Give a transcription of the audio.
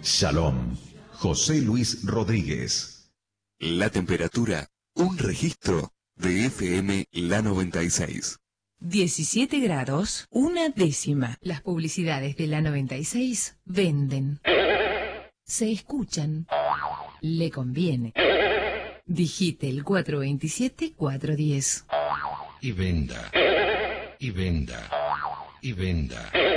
Shalom, José Luis Rodríguez. La temperatura, un registro de FM La 96. 17 grados, 1/10. Las publicidades de La 96 venden. Se escuchan. Le conviene. Digite el 427-410. Y venda. Y venda. Y venda.